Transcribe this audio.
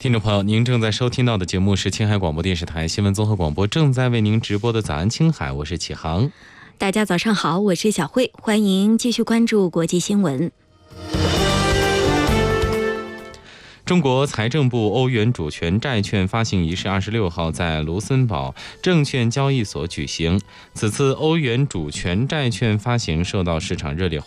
听众朋友，您正在收听到的节目是青海广播电视台新闻综合广播，正在为您直播的早安青海，我是启航。 大家早上好，我是小慧，欢迎继续关注国际新闻。 中国财政部欧元主权债券发行仪式26号在卢森堡证券交易所举行。此次欧元主权债券发行受到市场热烈